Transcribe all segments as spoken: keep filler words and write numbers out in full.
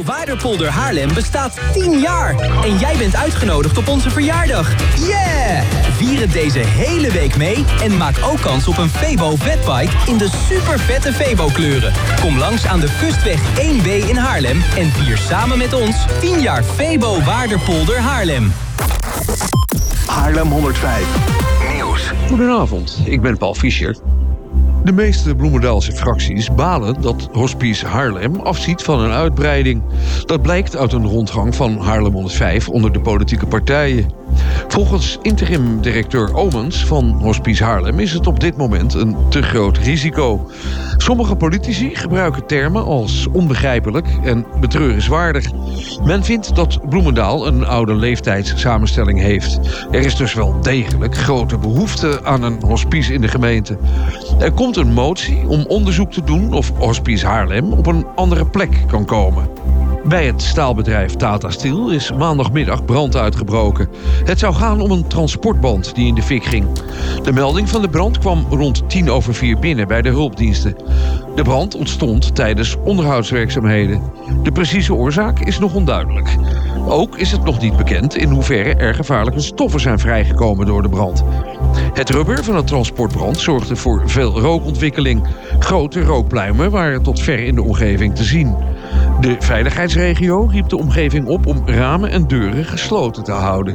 Febo Waterpolder Haarlem bestaat tien jaar. En jij bent uitgenodigd op onze verjaardag. Yeah! Vier het deze hele week mee en maak ook kans op een Febo Fatbike in de super vette Febo kleuren. Kom langs aan de Kustweg één B in Haarlem en vier samen met ons tien jaar Febo Waterpolder Haarlem. Haarlem honderdvijf Nieuws. Goedenavond, ik ben Paul Fischer. De meeste Bloemendaalse fracties balen dat Hospice Haarlem afziet van een uitbreiding. Dat blijkt uit een rondgang van Haarlem honderdvijf onder de politieke partijen. Volgens interim-directeur Omens van Hospice Haarlem is het op dit moment een te groot risico. Sommige politici gebruiken termen als onbegrijpelijk en betreurenswaardig. Men vindt dat Bloemendaal een oude leeftijdssamenstelling heeft. Er is dus wel degelijk grote behoefte aan een hospice in de gemeente. Er komt een motie om onderzoek te doen of Hospice Haarlem op een andere plek kan komen. Bij het staalbedrijf Tata Steel is maandagmiddag brand uitgebroken. Het zou gaan om een transportband die in de fik ging. De melding van de brand kwam rond tien over vier binnen bij de hulpdiensten. De brand ontstond tijdens onderhoudswerkzaamheden. De precieze oorzaak is nog onduidelijk. Ook is het nog niet bekend in hoeverre er gevaarlijke stoffen zijn vrijgekomen door de brand. Het rubber van het transportbrand zorgde voor veel rookontwikkeling. Grote rookpluimen waren tot ver in de omgeving te zien. De veiligheidsregio riep de omgeving op om ramen en deuren gesloten te houden.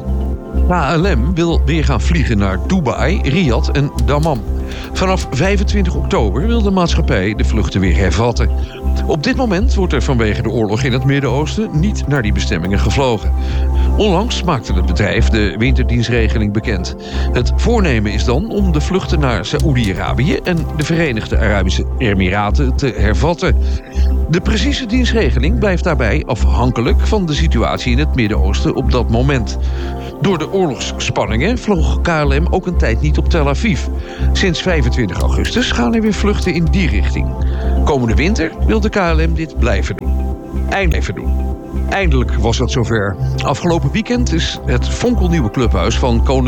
K L M wil weer gaan vliegen naar Dubai, Riyadh en Dammam. Vanaf vijfentwintig oktober wil de maatschappij de vluchten weer hervatten. Op dit moment wordt er vanwege de oorlog in het Midden-Oosten niet naar die bestemmingen gevlogen. Onlangs maakte het bedrijf de winterdienstregeling bekend. Het voornemen is dan om de vluchten naar Saoedi-Arabië en de Verenigde Arabische Emiraten te hervatten. De precieze dienstregeling blijft daarbij afhankelijk van de situatie in het Midden-Oosten op dat moment. Door de oorlogsspanningen vloog K L M ook een tijd niet op Tel Aviv. Sinds vijfentwintig augustus gaan er weer vluchten in die richting. Komende winter wil de K L M dit blijven doen. Eindelijk doen. Eindelijk was het zover. Afgelopen weekend is het fonkelnieuwe clubhuis van Koninklijke